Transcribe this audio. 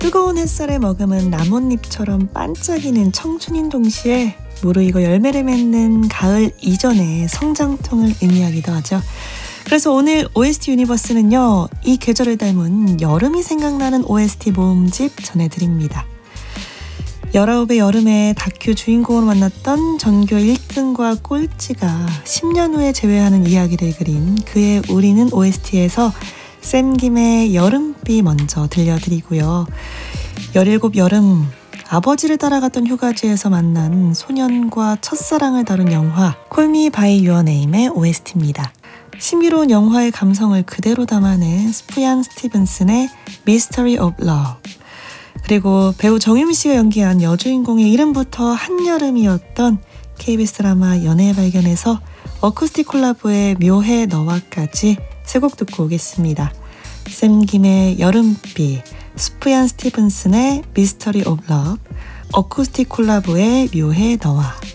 뜨거운 햇살에 머금은 나뭇잎처럼 반짝이는 청춘인 동시에 무르익어 열매를 맺는 가을 이전의 성장통을 의미하기도 하죠. 그래서 오늘 OST 유니버스는요, 이 계절을 닮은 여름이 생각나는 OST 모음집 전해드립니다. 19의 여름에 다큐 주인공으로 만났던 전교 1등과 꼴찌가 10년 후에 재회하는 이야기를 그린 그의 우리는 OST에서 샘김의 여름비 먼저 들려드리고요. 17 여름, 아버지를 따라갔던 휴가지에서 만난 소년과 첫사랑을 다룬 영화 Call Me By Your Name의 OST입니다. 신비로운 영화의 감성을 그대로 담아낸 스푸얀 스티븐슨의 Mystery of Love, 그리고 배우 정유미 씨가 연기한 여주인공의 이름부터 한여름이었던 KBS 드라마 연애의 발견에서 어쿠스틱 콜라보의 묘해 너와까지 세 곡 듣고 오겠습니다. 샘김의 여름비, 스푸얀 스티븐슨의 Mystery of Love, 어쿠스틱 콜라보의 묘해 너와.